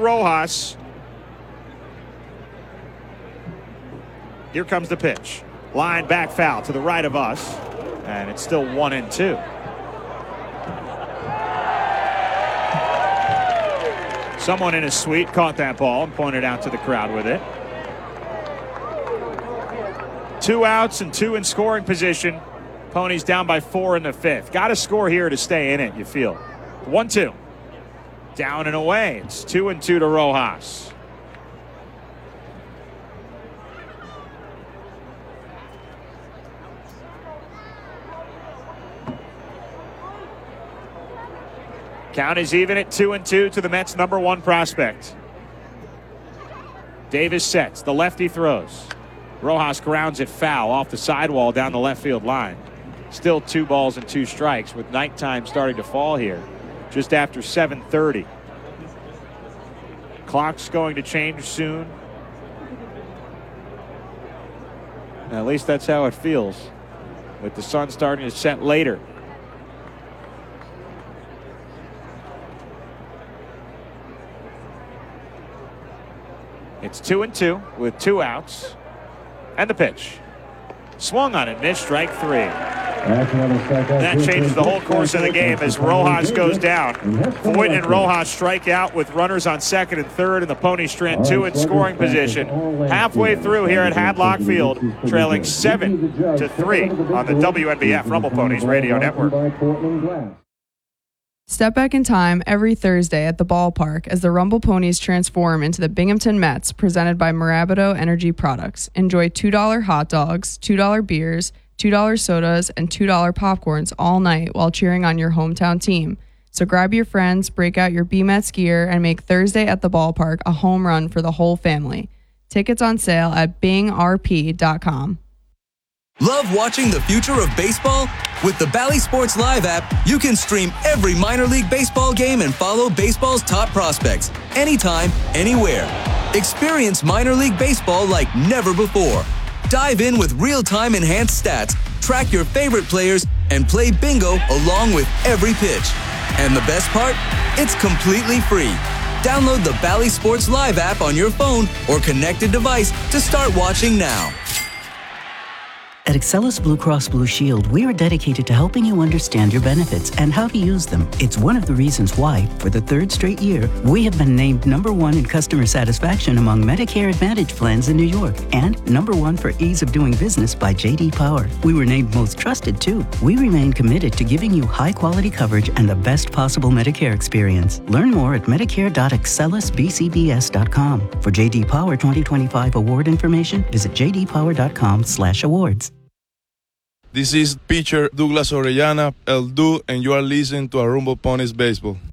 Rojas. Here comes the pitch. Line back foul to the right of us. And it's still 1-2. Someone in his suite caught that ball and pointed out to the crowd with it. 2 outs and 2 in scoring position. Ponies down by 4 in the 5th. Got to score here to stay in it, you feel. 1-2. Down and away. It's 2-2 to Rojas. Count is even at 2-2 to the Mets' #1 prospect. Davis sets. The lefty throws. Rojas grounds it foul off the sidewall down the left field line. Still 2 balls and 2 strikes with nighttime starting to fall here just after 7:30. Clock's going to change soon. At least that's how it feels, with the sun starting to set later. It's 2-2 with 2 outs. And the pitch. Swung on it, missed, strike 3. That changes the whole course of the game as Rojas goes down. Voit and Rojas strike out with runners on second and third, and the Ponies strand 2 in scoring position. Halfway through here at Hadlock Field, trailing 7-3 on the WNBF Rumble Ponies Radio Network. Step back in time every Thursday at the ballpark as the Rumble Ponies transform into the Binghamton Mets, presented by Mirabito Energy Products. Enjoy $2 hot dogs, $2 beers, $2 sodas, and $2 popcorns all night while cheering on your hometown team. So grab your friends, break out your B-Mets gear, and make Thursday at the ballpark a home run for the whole family. Tickets on sale at bingrp.com. Love watching the future of baseball? With the Bally Sports Live app, you can stream every minor league baseball game and follow baseball's top prospects anytime, anywhere. Experience minor league baseball like never before. Dive in with real-time enhanced stats, track your favorite players, and play bingo along with every pitch. And the best part? It's completely free. Download the Bally Sports Live app on your phone or connected device to start watching now. At Excellus Blue Cross Blue Shield, we are dedicated to helping you understand your benefits and how to use them. It's one of the reasons why, for the 3rd straight year, we have been named #1 in customer satisfaction among Medicare Advantage plans in New York and #1 for ease of doing business by J.D. Power. We were named most trusted, too. We remain committed to giving you high-quality coverage and the best possible Medicare experience. Learn more at medicare.excellusbcbs.com. For J.D. Power 2025 award information, visit jdpower.com/awards. This is pitcher Douglas Orellana, El Du, and you are listening to a Rumble Ponies Baseball.